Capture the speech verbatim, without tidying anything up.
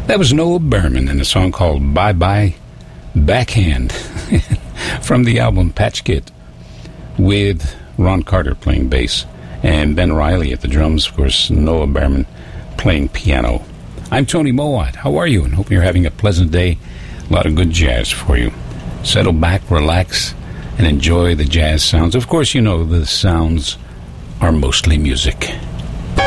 That was Noah Berman in a song called Bye Bye Backhand from the album Patch Kit, with Ron Carter playing bass and Ben Riley at the drums, of course, Noah Berman playing piano. I'm Tony Mowat. How are you? And hope you're having a pleasant day. A lot of good jazz for you. Settle back, relax, and enjoy the jazz sounds. Of course, you know the sounds are mostly music.